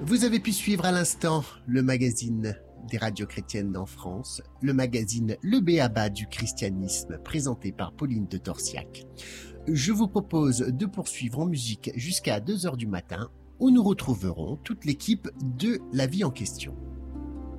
Vous avez pu suivre à l'instant le magazine des radios chrétiennes en France, le magazine Le Béaba du christianisme, présenté par Pauline de Torsiac. Je vous propose de poursuivre en musique jusqu'à 2h du matin, où nous retrouverons toute l'équipe de La Vie en question.